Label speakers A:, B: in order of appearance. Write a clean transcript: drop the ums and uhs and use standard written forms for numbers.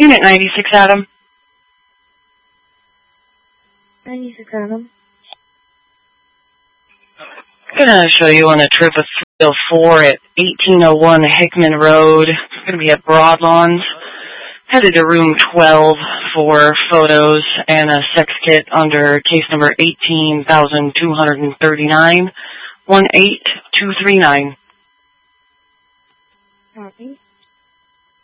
A: Unit 96, Adam.
B: 96, Adam.
A: I'm going to show you on a trip of 304 at 1801 Hickman Road. It's going to be at Broadlawns. Headed to room 12 for photos and a sex kit under case number 18,239, 18239.
B: Copy.